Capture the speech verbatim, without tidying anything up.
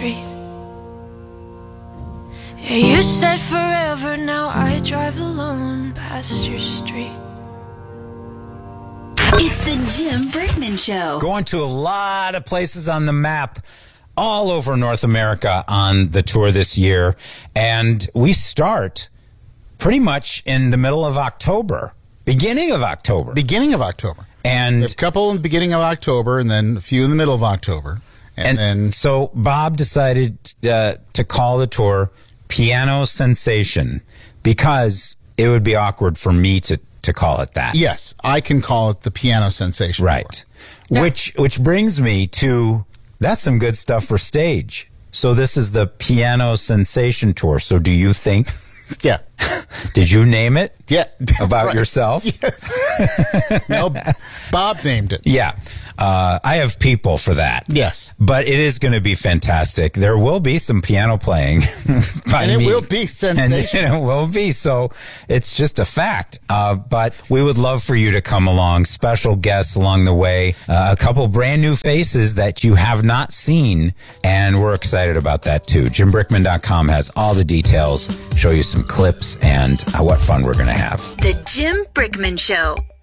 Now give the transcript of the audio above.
street. Yeah, you said forever, now I drive alone past your street. It's the Jim Brickman Show. Going to a lot of places on the map all over North America on the tour this year. And we start pretty much in the middle of October, beginning of October. Beginning of October. And a couple in the beginning of October and then a few in the middle of October. And, and then so Bob decided uh, to call the tour Piano Sensation because it would be awkward for me to, to call it that. Yes, I can call it the Piano Sensation. Right. Yeah. Which which brings me to, that's some good stuff for stage. So this is the Piano Sensation Tour. So do you think... Yeah. Did you name it? Yeah. About right. yourself? Yes. No, Bob named it. Yeah. Uh, I have people for that. Yes. But it is going to be fantastic. There will be some piano playing by and it me. will be sensational. And it will be. So it's just a fact. Uh, but we would love for you to come along. Special guests along the way. Uh, a couple brand new faces that you have not seen. And we're excited about that too. Jim Brickman dot com has all the details. Show you some clips and uh, what fun we're going to have. The Jim Brickman Show.